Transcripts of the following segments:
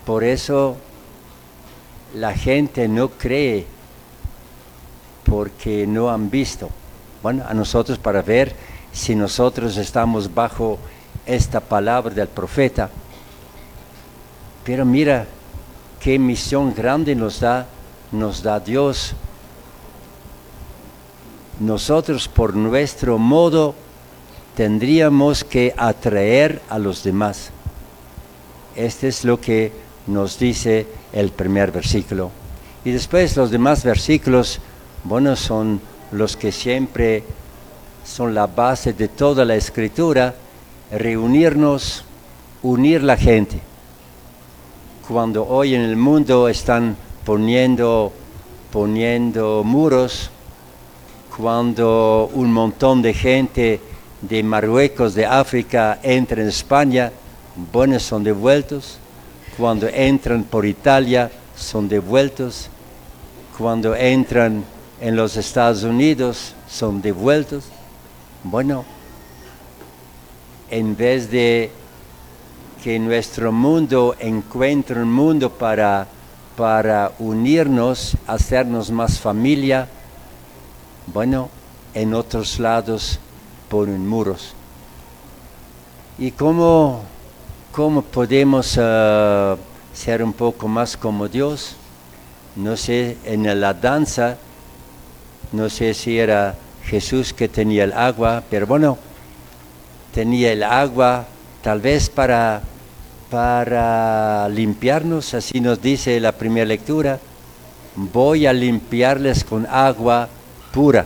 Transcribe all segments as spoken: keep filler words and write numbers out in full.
Por eso la gente no cree, porque no han visto. Bueno, a nosotros para ver si nosotros estamos bajo esta palabra del profeta. Pero mira qué misión grande nos da, nos da Dios. Nosotros por nuestro modo tendríamos que atraer a los demás. Este es lo que nos dice el primer versículo. Y después los demás versículos, bueno, son los que siempre son la base de toda la Escritura: reunirnos, unir la gente. Cuando hoy en el mundo están poniendo, poniendo muros, cuando un montón de gente de Marruecos, de África, entra en España, bueno, son devueltos. Cuando entran por Italia, son devueltos. Cuando entran en los Estados Unidos, son devueltos. Bueno, en vez de que nuestro mundo encuentre un mundo para, para unirnos, hacernos más familia, bueno, en otros lados ponen muros. ¿Y cómo, cómo podemos uh, ser un poco más como Dios? No sé, en la danza, no sé si era Jesús que tenía el agua, pero bueno, tenía el agua tal vez para, para limpiarnos, así nos dice la primera lectura: voy a limpiarles con agua pura.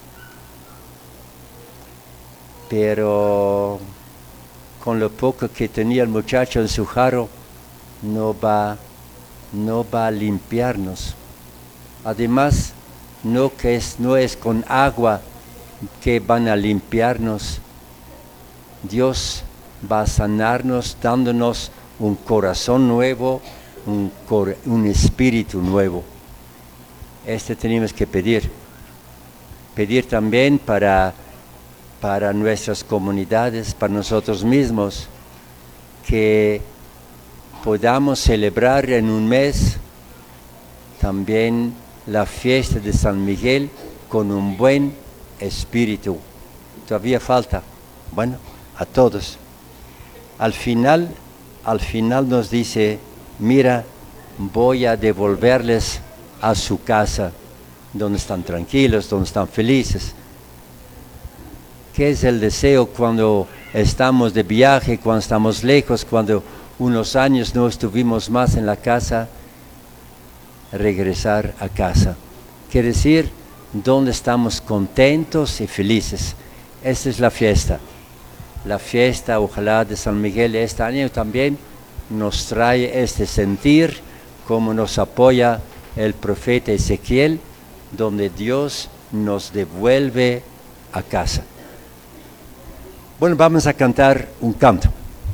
Pero con lo poco que tenía el muchacho en su jarro, no va, no va a limpiarnos. Además, no, que es, no es con agua que van a limpiarnos. Dios va a sanarnos dándonos un corazón nuevo, un, cor, un espíritu nuevo. Este tenemos que pedir. Pedir también para, para nuestras comunidades, para nosotros mismos, que podamos celebrar en un mes también la fiesta de San Miguel con un buen espíritu. Todavía falta, bueno, a todos. Al final, al final nos dice: mira, voy a devolverles a su casa, donde están tranquilos, donde están felices. ¿Qué es el deseo cuando estamos de viaje, cuando estamos lejos, cuando unos años no estuvimos más en la casa? Regresar a casa. Quiere decir, donde estamos contentos y felices. Esta es la fiesta. La fiesta, ojalá, de San Miguel este año también nos trae este sentir, como nos apoya el profeta Ezequiel, donde Dios nos devuelve a casa. Bueno, vamos a cantar un canto.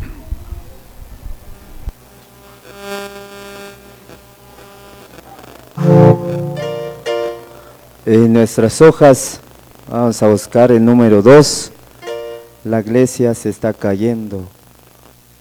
En nuestras hojas vamos a buscar el número dos. La iglesia se está cayendo.